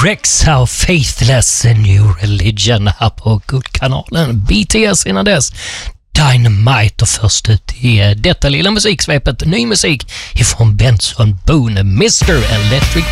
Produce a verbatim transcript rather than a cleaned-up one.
Rex How Faithless, A New Religion här på Guldkanalen. B T S innan dess. Dynamite och först ut i detta lilla musiksvepet. Ny musik ifrån Benson Boone, mister Electric